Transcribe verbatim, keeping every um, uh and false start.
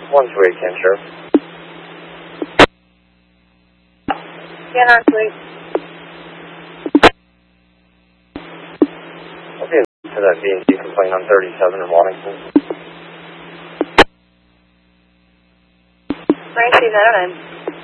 one two eight, Ken Sheriff. Ken on two eight. Okay, to that B and C complaint on thirty-seven in Waddington. nine three nine nine.